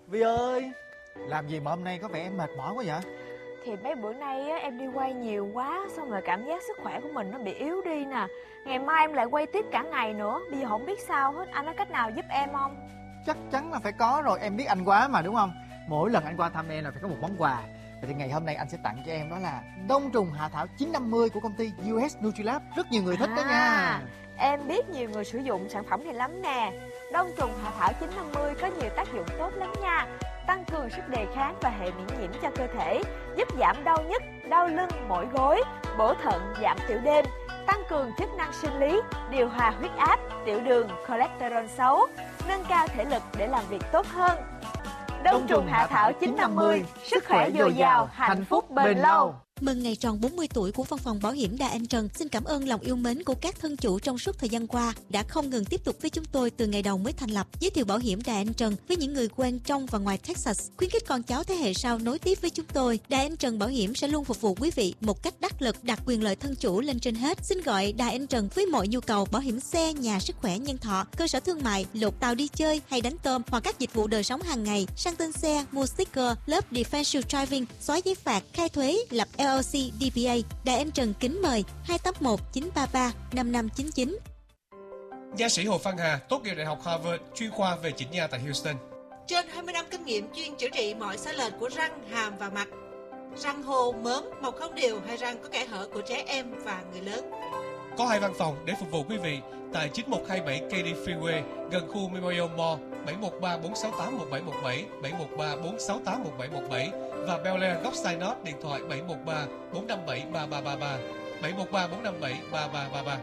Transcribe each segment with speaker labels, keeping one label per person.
Speaker 1: Vi ơi, làm gì mà hôm nay có vẻ em mệt mỏi quá vậy?
Speaker 2: Thì mấy bữa nay á, em đi quay nhiều quá, xong rồi cảm giác sức khỏe của mình nó bị yếu đi nè. Ngày mai em lại quay tiếp cả ngày nữa, bây giờ không biết sao hết. Anh có cách nào giúp em không?
Speaker 1: Chắc chắn là phải có rồi, em biết anh quá mà đúng không? Mỗi lần anh qua thăm em là phải có một món quà. Vậy thì ngày hôm nay anh sẽ tặng cho em đó là đông trùng hạ thảo 950 của công ty US Nutrilab. Rất nhiều người thích đó nha.
Speaker 2: Em biết nhiều người sử dụng sản phẩm này lắm nè. Đông trùng hạ thảo 950 có nhiều tác dụng tốt lắm nha. Tăng cường sức đề kháng và hệ miễn nhiễm cho cơ thể, giúp giảm đau nhức, đau lưng, mỏi gối, bổ thận, giảm tiểu đêm, tăng cường chức năng sinh lý, điều hòa huyết áp, tiểu đường, cholesterol xấu, nâng cao thể lực để làm việc tốt hơn. Đông trùng hạ thảo 950, sức khỏe dồi dào, hạnh phúc bền lâu.
Speaker 3: Mừng ngày tròn 40 tuổi của Văn phòng Bảo hiểm Đà Anh Trần. Xin cảm ơn lòng yêu mến của các thân chủ trong suốt thời gian qua đã không ngừng tiếp tục với chúng tôi từ ngày đầu mới thành lập. Giới thiệu bảo hiểm Đà Anh Trần với những người quen trong và ngoài Texas, khuyến khích con cháu thế hệ sau nối tiếp với chúng tôi. Đà Anh Trần Bảo hiểm sẽ luôn phục vụ quý vị một cách đắc lực, đặt quyền lợi thân chủ lên trên hết. Xin gọi Đà Anh Trần với mọi nhu cầu bảo hiểm xe, nhà, sức khỏe, nhân thọ, cơ sở thương mại, lột tàu đi chơi hay đánh tôm hoặc các dịch vụ đời sống hàng ngày, sang tên xe, mua sticker, lớp defensive driving, xóa giấy phạt, khai thuế, lập LLC, DBA. Đài Anh Trần kính mời 281 933 5599.
Speaker 4: Nha sĩ Hồ Văn Hà tốt nghiệp Đại học Harvard, chuyên khoa về chỉnh nha tại Houston.
Speaker 5: Trên 20 năm kinh nghiệm chuyên chữa trị mọi sai lệch của răng, hàm và mặt. Răng hô, mớm, mọc không đều hay răng có kẽ hở của trẻ em và người lớn.
Speaker 4: Có 2 văn phòng để phục vụ quý vị tại 9127 KD Freeway gần khu Memorial Mall, 713 468 1717, 713 468 1717 và Bel Air góc Sinot, điện thoại 713 457 3333, 713 457 3333.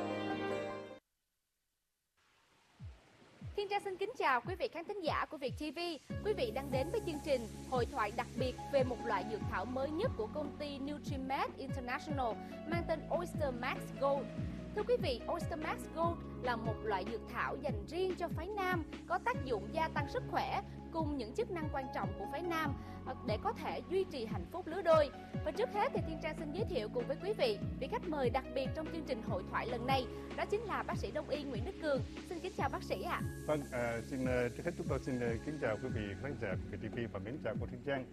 Speaker 6: Thiên Trang xin kính chào quý vị khán thính giả của Việt TV. Quý vị đang đến với chương trình hội thoại đặc biệt về một loại dược thảo mới nhất của công ty Nutrimed International mang tên Oyster Max Gold. Thưa quý vị, Oyster Max Gold là một loại dược thảo dành riêng cho phái nam, có tác dụng gia tăng sức khỏe cùng những chức năng quan trọng của phái nam để có thể duy trì hạnh phúc lứa đôi. Và trước hết thì Thiên Trang xin giới thiệu cùng với quý vị vị khách mời đặc biệt trong chương trình hội thoại lần này, đó chính là bác sĩ Đông y Nguyễn Đức Cường. Xin kính chào bác sĩ ạ.
Speaker 7: Vâng, trước hết chúng tôi xin kính chào quý vị khán giả của TV và mến chào cô Thiên Trang.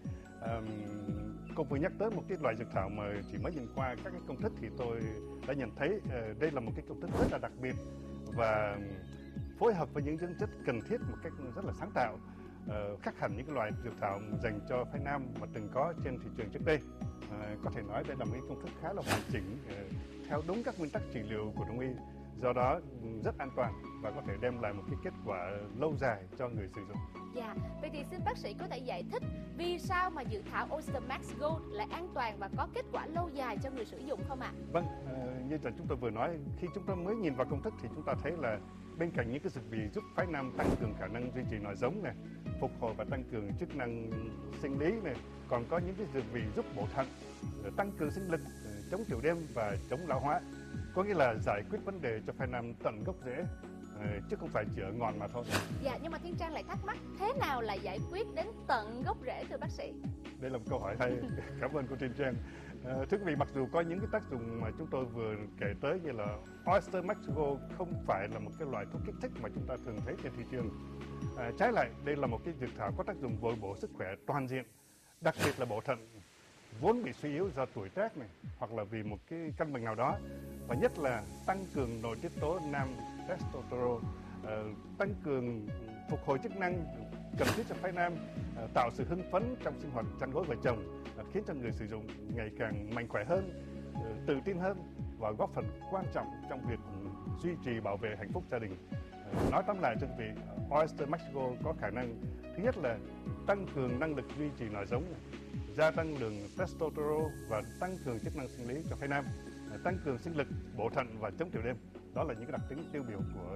Speaker 7: Cô vừa nhắc tới một cái loại dược thảo mà chỉ mới nhìn qua các cái công thức thì tôi đã nhận thấy đây là một cái công thức rất là đặc biệt và phối hợp với những dưỡng chất cần thiết một cách rất là sáng tạo, khác hẳn những cái loại dược thảo dành cho phái nam mà từng có trên thị trường trước đây. Có thể nói đây là một cái công thức khá là hoàn chỉnh, theo đúng các nguyên tắc trị liệu của Đông y, do đó rất an toàn và có thể đem lại một cái kết quả lâu dài cho người sử dụng.
Speaker 6: Dạ, vậy thì xin bác sĩ có thể giải thích vì sao mà dược thảo Oyster Max Gold lại an toàn và có kết quả lâu dài cho người sử dụng không ạ?
Speaker 7: Vâng, như là chúng tôi vừa nói, khi chúng ta mới nhìn vào công thức thì chúng ta thấy là bên cạnh những cái dược vị giúp phái nam tăng cường khả năng duy trì nòi giống này, phục hồi và tăng cường chức năng sinh lý này, còn có những cái dược vị giúp bổ thận, tăng cường sinh lực, chống tiểu đêm và chống lão hóa. Có nghĩa là giải quyết vấn đề cho phái nam tận gốc rễ, chứ không phải chỉ ở ngọn mà thôi.
Speaker 6: Dạ, nhưng mà Thiên Trang lại thắc mắc thế nào là giải quyết đến tận gốc rễ thưa bác sĩ?
Speaker 7: Đây là một câu hỏi hay. Cảm ơn cô Thiên Trang. Thưa quý vị, mặc dù có những cái tác dụng mà chúng tôi vừa kể tới như là Oyster Max Gold không phải là một cái loại thuốc kích thích mà chúng ta thường thấy trên thị trường. Trái lại, đây là một cái dược thảo có tác dụng bồi bổ sức khỏe toàn diện, đặc biệt là bổ thận vốn bị suy yếu do tuổi tác này hoặc là vì một cái căn bệnh nào đó, và nhất là tăng cường nội tiết tố nam testosterone, tăng cường phục hồi chức năng cần thiết cho phái nam, tạo sự hưng phấn trong sinh hoạt chăn gối vợ chồng, khiến cho người sử dụng ngày càng mạnh khỏe hơn, tự tin hơn và góp phần quan trọng trong việc duy trì bảo vệ hạnh phúc gia đình. Nói tóm lại, thưa quý vị, Oyster Max Gold có khả năng thứ nhất là tăng cường năng lực duy trì nòi giống, gia tăng lượng testosterone và tăng cường chức năng sinh lý cho phái nam, tăng cường sinh lực, bổ thận và chống tiểu đêm. Đó là những cái đặc tính tiêu biểu của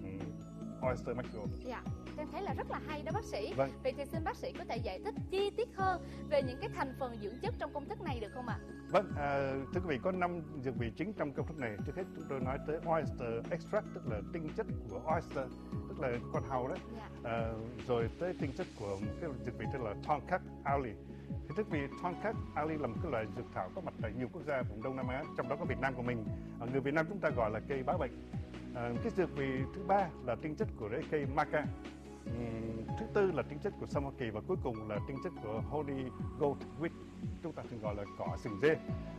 Speaker 7: Oyster Max Gold.
Speaker 6: Dạ, em thấy là rất là hay đó bác sĩ.
Speaker 7: Vâng.
Speaker 6: Vậy thì xin bác sĩ có thể giải thích chi tiết hơn về những cái thành phần dưỡng chất trong công thức này được không ạ?
Speaker 7: Vâng, thưa quý vị, có 5 dược vị chính trong công thức này. Trước hết chúng tôi nói tới Oyster Extract, tức là tinh chất của oyster, tức là con hàu đó.
Speaker 6: Dạ.
Speaker 7: Rồi tới tinh chất của một cái dược vị tên là Tongkat Ali. Thì thưa quý vị, Tongkat Ali là một cái loại dược thảo có mặt tại nhiều quốc gia vùng Đông Nam Á, trong đó có Việt Nam của mình. Người Việt Nam chúng ta gọi là cây báo bệnh. Cái dược vị thứ ba là tinh chất của rễ cây maca. Thứ tư là tinh chất của sâm Hoa Kỳ và cuối cùng là tinh chất của Holy Goat Wheat, chúng ta thường gọi là cỏ sừng dê.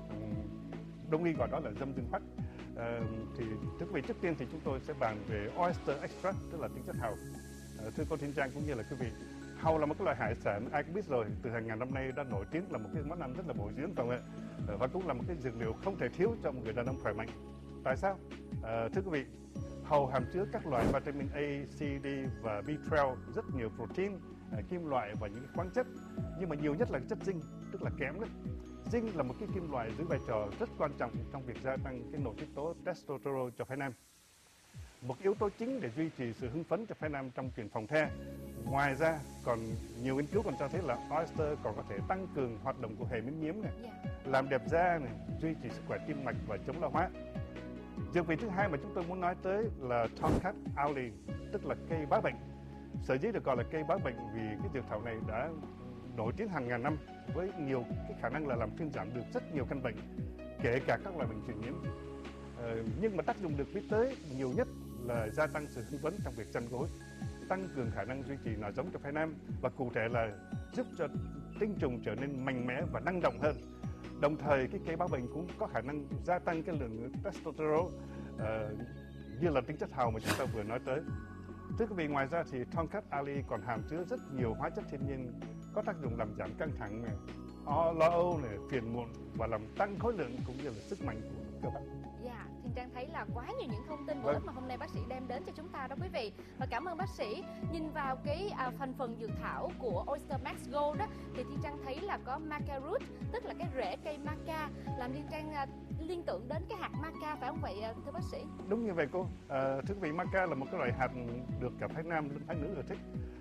Speaker 7: Đông y gọi đó là dâm dương hoắt. Thì thưa quý vị, trước tiên thì chúng tôi sẽ bàn về oyster extract, tức là tinh chất hàu. Thưa cô Thiên Trang cũng như là quý vị, hàu là một cái loại hải sản ai cũng biết rồi, từ hàng ngàn năm nay đã nổi tiếng là một cái món ăn rất là bổ dưỡng, phải không ạ? Và cũng là một cái dược liệu không thể thiếu cho một người đàn ông khỏe mạnh. Tại sao? Thưa quý vị, hàu hàm chứa các loại vitamin A, C, D và B12, rất nhiều protein, kim loại và những khoáng chất, nhưng mà nhiều nhất là chất zinc, tức là kẽm đấy. Zinc là một cái kim loại giữ vai trò rất quan trọng trong việc gia tăng cái nội tiết tố testosterone cho phái nam. Một yếu tố chính để duy trì sự hưng phấn cho phái nam trong chuyện phòng the. Ngoài ra, còn nhiều nghiên cứu còn cho thấy là oyster còn có thể tăng cường hoạt động của hệ miễn nhiễm này, làm đẹp da này, duy trì sức khỏe tim mạch và chống lão hóa. Dược vị thứ hai mà chúng tôi muốn nói tới là Tonkat Ali, tức là cây bá bệnh. Sở dĩ được gọi là cây bá bệnh vì cái dược thảo này đã nổi tiếng hàng ngàn năm với nhiều cái khả năng là làm thuyên giảm được rất nhiều căn bệnh, kể cả các loại bệnh truyền nhiễm. Nhưng mà tác dụng được biết tới nhiều nhất là gia tăng sự hưng phấn trong việc chăn gối, tăng cường khả năng duy trì nòi giống cho phái nam và cụ thể là giúp cho tinh trùng trở nên mạnh mẽ và năng động hơn. Đồng thời cái cây báo bệnh cũng có khả năng gia tăng cái lượng testosterone như là tinh chất hàu mà chúng ta vừa nói tới. Thưa quý vị, ngoài ra thì Tonkat Ali còn hàm chứa rất nhiều hóa chất thiên nhiên có tác dụng làm giảm căng thẳng này, lo âu này, phiền muộn và làm tăng khối lượng cũng như là sức mạnh của cơ bắp.
Speaker 6: Dạ, Thiên Trang thấy là quá nhiều những thông tin bổ ích mà hôm nay bác sĩ đem đến cho chúng ta đó quý vị. Và cảm ơn bác sĩ. Nhìn vào cái thành phần dược thảo của Oyster Max Gold đó, thì Thiên Trang thấy là có maca root, tức là cái rễ cây maca, làm Thiên Trang liên tưởng đến cái hạt maca, phải không vậy thưa bác sĩ?
Speaker 7: Đúng như vậy cô. Thưa quý vị, maca là một cái loại hạt được cả phái nam lẫn phái nữ ưa thích.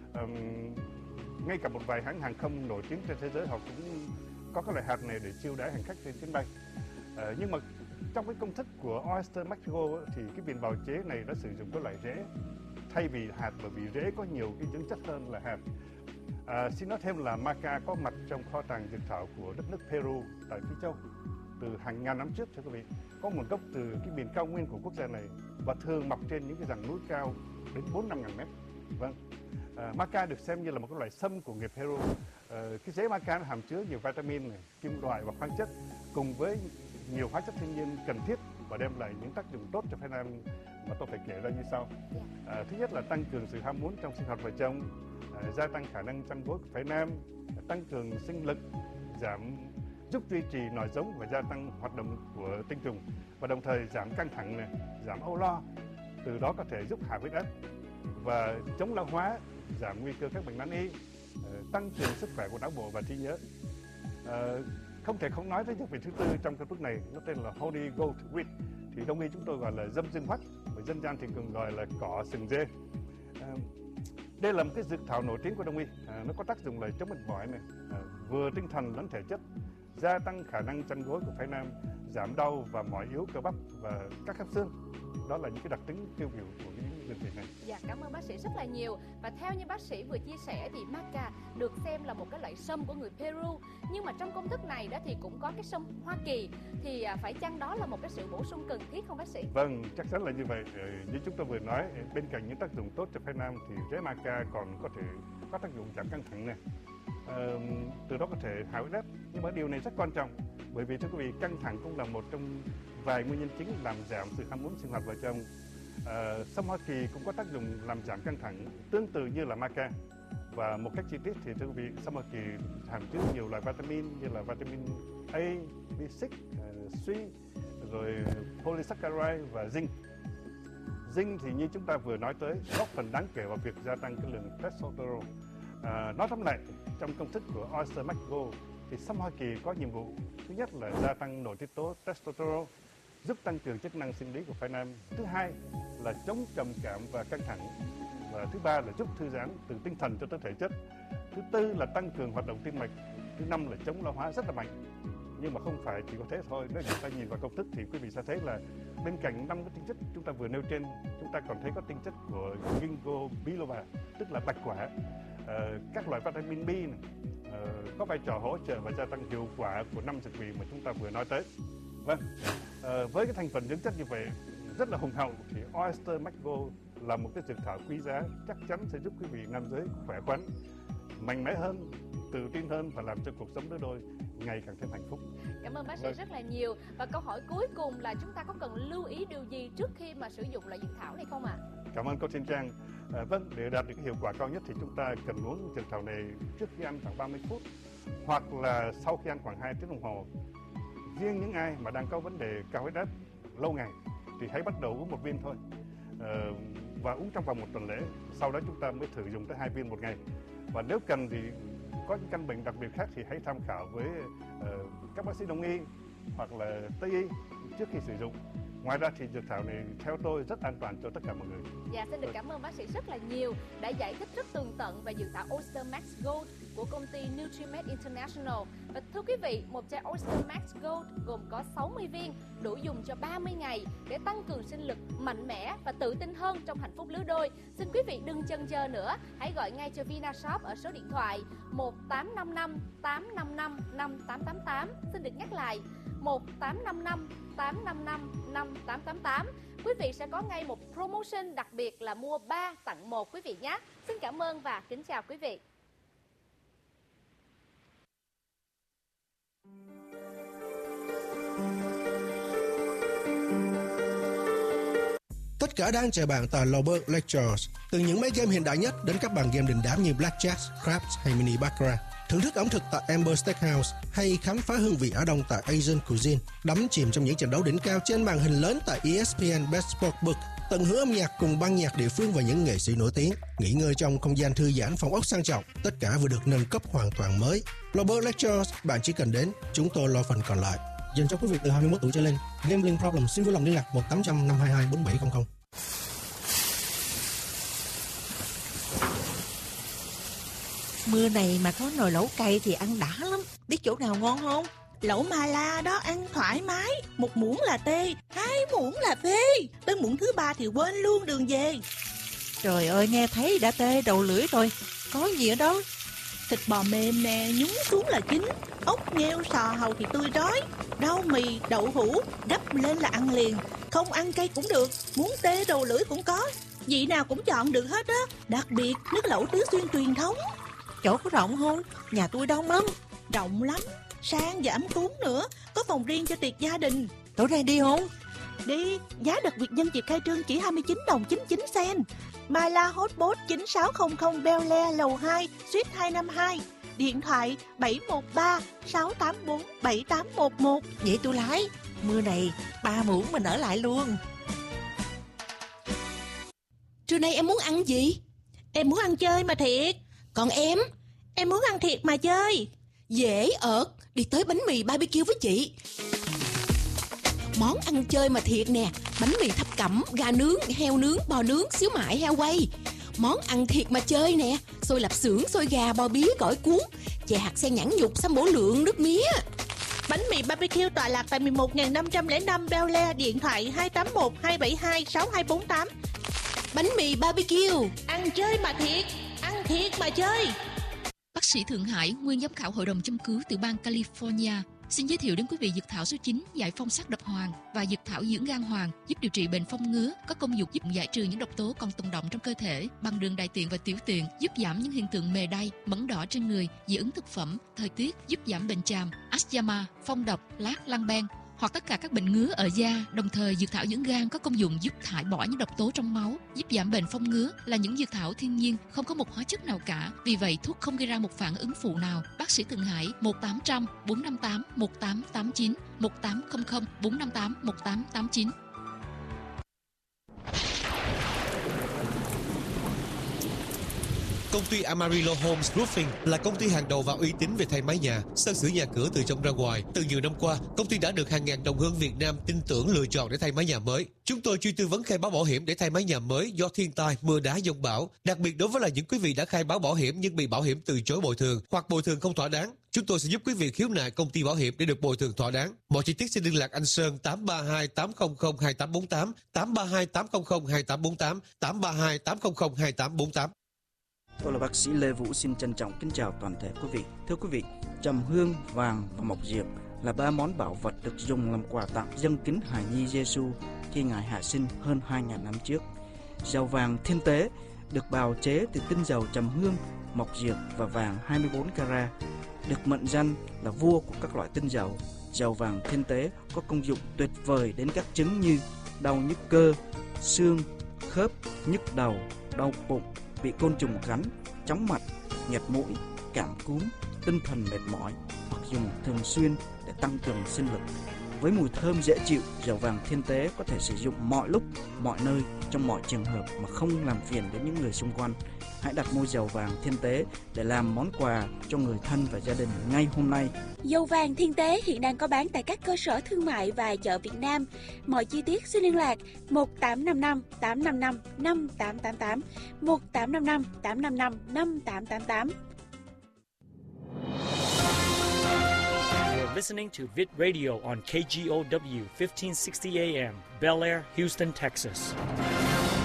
Speaker 7: Ngay cả một vài hãng hàng không nổi tiếng trên thế giới họ cũng có cái loại hạt này để chiêu đãi hành khách trên chuyến bay. Nhưng mà trong cái công thức của Oyster Max Gold thì cái viện bào chế này đã sử dụng cái loại rễ thay vì hạt, bởi vì rễ có nhiều cái dưỡng chất hơn là hạt. Xin nói thêm là maca có mặt trong kho tàng dược thảo của đất nước Peru tại Phi Châu từ hàng ngàn năm trước, thưa quý vị. Có nguồn gốc từ cái miền cao nguyên của quốc gia này và thường mọc trên những cái dãy núi cao đến 4-5 ngàn mét. Vâng. Maca được xem như là một cái loại sâm của người Peru. Cái rễ maca nó hàm chứa nhiều vitamin này, kim loại và khoáng chất cùng với nhiều hóa chất thiên nhiên cần thiết và đem lại những tác dụng tốt cho phái nam mà tôi phải kể ra như sau. Thứ nhất là tăng cường sự ham muốn trong sinh hoạt vợ chồng, gia tăng khả năng chăn gối của phái nam, tăng cường sinh lực, giúp duy trì nòi giống và gia tăng hoạt động của tinh trùng, và đồng thời giảm căng thẳng này, giảm âu lo, từ đó có thể giúp hạ huyết áp và chống lão hóa, giảm nguy cơ các bệnh nan y, tăng cường sức khỏe của não bộ và trí nhớ. Không thể không nói tới dược vị thứ tư trong cái thuốc này, nó tên là Holy Goat Wheat, thì đông y chúng tôi gọi là dâm dương hoắt, và dân gian thì thường gọi là cỏ sừng dê. Đây là một cái dược thảo nổi tiếng của đông y. Nó có tác dụng là chống mệt mỏi này, vừa tinh thần lẫn thể chất, gia tăng khả năng chăn gối của phái nam, giảm đau và mỏi yếu cơ bắp và các khớp xương. Đó là những cái đặc tính tiêu biểu của cái dược vị này.
Speaker 6: Dạ, cảm ơn bác sĩ rất là nhiều. Và theo như bác sĩ vừa chia sẻ thì maca được xem là một cái loại sâm của người Peru, nhưng mà trong công thức này đó thì cũng có cái sâm Hoa Kỳ, thì phải chăng đó là một cái sự bổ sung cần thiết không bác sĩ?
Speaker 7: Vâng, chắc chắn là như vậy. Như chúng tôi vừa nói, bên cạnh những tác dụng tốt cho phái nam thì rễ maca còn có thể có tác dụng giảm căng thẳng này, từ đó có thể hạ huyết áp. Nhưng mà điều này rất quan trọng, bởi vì thưa quý vị, căng thẳng cũng là một trong vài nguyên nhân chính làm giảm sự ham muốn sinh hoạt vợ chồng. Sâm Hoa Kỳ cũng có tác dụng làm giảm căng thẳng tương tự như là maca. Và một cách chi tiết thì thưa quý vị, sâm Hoa Kỳ hàm chứa nhiều loại vitamin như là vitamin A, B6, C, rồi polysaccharide và zinc. Zinc thì như chúng ta vừa nói tới, góp phần đáng kể vào việc gia tăng cái lượng testosterone. Nói tóm lại, trong công thức của Oyster Max Gold thì sâm Hoa Kỳ có nhiệm vụ thứ nhất là gia tăng nội tiết tố testosterone, giúp tăng cường chức năng sinh lý của phái nam. Thứ hai là chống trầm cảm và căng thẳng. Và thứ ba là giúp thư giãn từ tinh thần cho tới thể chất. Thứ tư là tăng cường hoạt động tim mạch. Thứ năm là chống lão hóa rất là mạnh. Nhưng mà không phải chỉ có thế thôi. Nếu chúng ta nhìn vào công thức thì quý vị sẽ thấy là bên cạnh 5 cái tinh chất chúng ta vừa nêu trên, chúng ta còn thấy có tinh chất của ginkgo biloba, tức là bạch quả, các loại vitamin B này, có vai trò hỗ trợ và gia tăng hiệu quả của 5 dược vị mà chúng ta vừa nói tới. Vâng, với cái thành phần dưỡng chất như vậy rất là hùng hậu thì Oyster Max Gold là một cái dược thảo quý giá, chắc chắn sẽ giúp quý vị nam giới khỏe khoắn, mạnh mẽ hơn, tự tin hơn và làm cho cuộc sống đôi đôi ngày càng thêm hạnh phúc.
Speaker 6: Cảm ơn bác sĩ rất là nhiều. Và câu hỏi cuối cùng là chúng ta có cần lưu ý điều gì trước khi mà sử dụng loại dược thảo này không ạ?
Speaker 7: Cảm ơn cô Thiên Trang. Vâng, để đạt được cái hiệu quả cao nhất thì chúng ta cần uống dược thảo này trước khi ăn khoảng 30 phút hoặc là sau khi ăn khoảng 2 tiếng đồng hồ. Riêng những ai mà đang có vấn đề cao huyết áp lâu ngày thì hãy bắt đầu uống 1 viên thôi, và uống trong vòng 1 tuần lễ. Sau đó chúng ta mới thử dùng tới 2 viên một ngày. Và nếu cần thì có những căn bệnh đặc biệt khác thì hãy tham khảo với các bác sĩ đông y hoặc là tây y trước khi sử dụng. Ngoài ra thì dược thảo này theo tôi rất an toàn cho tất cả mọi người.
Speaker 6: Dạ, xin được cảm ơn bác sĩ rất là nhiều đã giải thích rất tường tận về dược thảo Oyster Max Gold của công ty Nutrimed International. Và thưa quý vị, một chai Oyster Max Gold gồm có 60 viên, đủ dùng cho 30 ngày để tăng cường sinh lực, mạnh mẽ và tự tin hơn trong hạnh phúc lứa đôi. Xin quý vị đừng chần chờ nữa, hãy gọi ngay cho Vinashop ở số điện thoại 1855 855 5888. Xin được nhắc lại 1855 855 5888. Quý vị sẽ có ngay một promotion đặc biệt là mua 3 tặng 1 quý vị nhé. Xin cảm ơn và kính chào quý vị.
Speaker 8: Tất cả đang chờ bạn tại Lobert Lectures. Từ những máy game hiện đại nhất đến các bàn game đình đám như Blackjack, Craps hay Mini Baccarat. Thưởng thức ẩm thực tại Amber Steakhouse hay khám phá hương vị Á Đông tại Asian Cuisine. Đắm chìm trong những trận đấu đỉnh cao trên màn hình lớn tại ESPN Best Sportsbook. Tận hưởng âm nhạc cùng ban nhạc địa phương và những nghệ sĩ nổi tiếng. Nghỉ ngơi trong không gian thư giãn, phòng ốc sang trọng. Tất cả vừa được nâng cấp hoàn toàn mới. Lobert Lectures, bạn chỉ cần đến, chúng tôi lo phần còn lại. Dành cho quý vị từ 21 tuổi trở lên. Gambling problem xin vui lòng liên lạc 1-800-522-4700.
Speaker 9: Mưa này mà có nồi lẩu cay thì ăn đã lắm. Biết chỗ nào ngon không?
Speaker 10: Lẩu Mala đó ăn thoải mái. 1 muỗng là tê, 2 muỗng là tê. Tới muỗng thứ 3 thì quên luôn đường về.
Speaker 9: Trời ơi, nghe thấy đã tê đầu lưỡi rồi. Có gì ở đó?
Speaker 10: Thịt bò mềm nè, nhúng xuống là chín. Ốc nghêu sò hàu thì tươi rói. Rau mì, đậu hũ, gấp lên là ăn liền. Không ăn cay cũng được, muốn tê đầu lưỡi cũng có. Vị nào cũng chọn được hết á. Đặc biệt nước lẩu Tứ Xuyên truyền thống.
Speaker 9: Chỗ có rộng không? Nhà tôi đông lắm.
Speaker 10: Rộng lắm, sang và ấm cúng nữa. Có phòng riêng cho tiệc gia đình.
Speaker 9: Tối nay đi không?
Speaker 10: Đi, giá đặc biệt nhân dịp khai trương chỉ 29 đồng 99 sen. Mala Hotpot 9600 Bel Air lầu 2, suite 252. Điện thoại 713 684 7811.
Speaker 9: Vậy tôi lái. Mưa này 3 muỗng mình ở lại luôn.
Speaker 11: Trưa nay em muốn ăn gì?
Speaker 10: Em muốn ăn chơi mà thiệt.
Speaker 11: Còn em?
Speaker 10: Em muốn ăn thiệt mà chơi.
Speaker 11: Dễ ợt, đi tới bánh mì BBQ với chị. Món ăn chơi mà thiệt nè. Bánh mì thập cẩm, gà nướng, heo nướng, bò nướng, xíu mại, heo quay. Món ăn thiệt mà chơi nè. Xôi lạp xưởng, xôi gà, bò bía, gỏi cuốn, chè hạt sen nhãn nhục, sâm bổ lượng, nước mía.
Speaker 10: Bánh mì BBQ tọa lạc tại 11.505 Bel Air. Điện thoại 281 272 6248.
Speaker 11: Bánh mì BBQ,
Speaker 10: ăn chơi mà thiệt, ăn thiệt mà chơi.
Speaker 12: Bác sĩ Thượng Hải, nguyên giám khảo hội đồng châm cứu từ bang California, xin giới thiệu đến quý vị dược thảo số 9 giải phong sắc độc hoàng và dược thảo dưỡng gan hoàng, giúp điều trị bệnh phong ngứa, có công dụng giúp giải trừ những độc tố còn tồn đọng trong cơ thể bằng đường đại tiện và tiểu tiện, giúp giảm những hiện tượng mề đay, mẩn đỏ trên người, dị ứng thực phẩm, thời tiết, giúp giảm bệnh chàm, asthma, phong độc, lát, lăng ban hoặc tất cả các bệnh ngứa ở da. Đồng thời, dược thảo dưỡng gan có công dụng giúp thải bỏ những độc tố trong máu, giúp giảm bệnh phong ngứa, là những dược thảo thiên nhiên, không có một hóa chất nào cả. Vì vậy, thuốc không gây ra một phản ứng phụ nào. Bác sĩ Thượng Hải 1800 458 1889 1800 458 1889.
Speaker 4: Công ty Amarillo Homes Roofing là công ty hàng đầu và uy tín về thay mái nhà, sơn sửa nhà cửa từ trong ra ngoài. Từ nhiều năm qua, công ty đã được hàng ngàn đồng hương Việt Nam tin tưởng lựa chọn để thay mái nhà mới. Chúng tôi chuyên tư vấn khai báo bảo hiểm để thay mái nhà mới do thiên tai, mưa đá, dông bão. Đặc biệt đối với những quý vị đã khai báo bảo hiểm nhưng bị bảo hiểm từ chối bồi thường hoặc bồi thường không thỏa đáng, chúng tôi sẽ giúp quý vị khiếu nại công ty bảo hiểm để được bồi thường thỏa đáng. Mọi chi tiết xin liên lạc anh Sơn 832 800 2848, 832 800 2848, 832 800 2848.
Speaker 13: Tôi là bác sĩ Lê Vũ, xin trân trọng kính chào toàn thể quý vị. Thưa quý vị, trầm hương, vàng và mộc diệp là 3 món bảo vật được dùng làm quà tặng dâng kính hài nhi Giêsu khi Ngài hạ sinh hơn 2.000 năm trước. Dầu vàng thiên tế được bào chế từ tinh dầu trầm hương, mộc diệp và vàng 24 carat, được mệnh danh là vua của các loại tinh dầu. Dầu vàng thiên tế có công dụng tuyệt vời đến các chứng như đau nhức cơ, xương, khớp, nhức đầu, đau bụng, bị côn trùng cắn, chóng mặt, nghẹt mũi, cảm cúm, tinh thần mệt mỏi, hoặc dùng thường xuyên để tăng cường sinh lực. Với mùi thơm dễ chịu, dầu vàng thiên tế có thể sử dụng mọi lúc, mọi nơi, trong mọi trường hợp mà không làm phiền đến những người xung quanh. Hãy đặt mua dầu vàng thiên tế để làm món quà cho người thân và gia đình ngay hôm nay.
Speaker 14: Dầu vàng thiên tế hiện đang có bán tại các cơ sở thương mại và chợ Việt Nam. Mọi chi tiết xin liên lạc 1855 855 5888, 1855 855 5888.
Speaker 15: You're listening to Vid Radio on KGOW 1560 AM, Bel Air, Houston, Texas.